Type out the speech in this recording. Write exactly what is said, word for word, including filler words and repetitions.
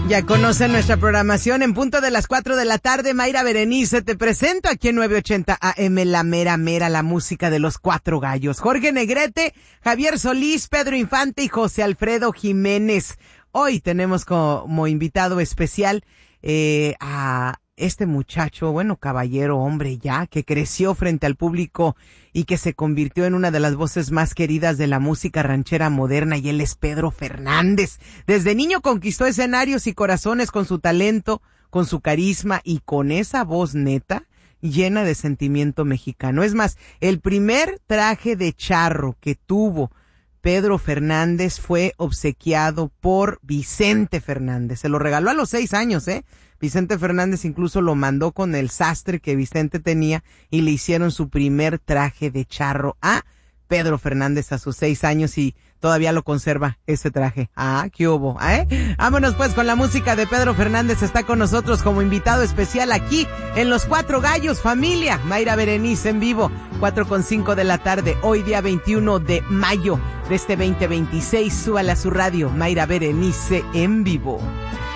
Ya conocen nuestra programación en punto de las cuatro de la tarde. Mayra Berenice, te presento aquí en nueve ochenta A M, la mera mera, la música de los cuatro gallos. Jorge Negrete, Javier Solís, Pedro Infante y José Alfredo Jiménez. Hoy tenemos como invitado especial eh, a este muchacho, bueno, caballero, hombre ya, que creció frente al público y que se convirtió en una de las voces más queridas de la música ranchera moderna, y él es Pedro Fernández. Desde niño conquistó escenarios y corazones con su talento, con su carisma y con esa voz neta llena de sentimiento mexicano. Es más, el primer traje de charro que tuvo Pedro Fernández fue obsequiado por Vicente Fernández. Se lo regaló a los seis años, ¿eh? Vicente Fernández incluso lo mandó con el sastre que Vicente tenía y le hicieron su primer traje de charro a Pedro Fernández a sus seis años y todavía lo conserva ese traje. Ah, qué hubo, ¿eh? Vámonos pues con la música de Pedro Fernández. Está con nosotros como invitado especial aquí en Los Cuatro Gallos, familia. Mayra Berenice en vivo, cuatro con cinco de la tarde, hoy día veintiuno de mayo de este veinte veintiséis. Súbala a su radio, Mayra Berenice en vivo.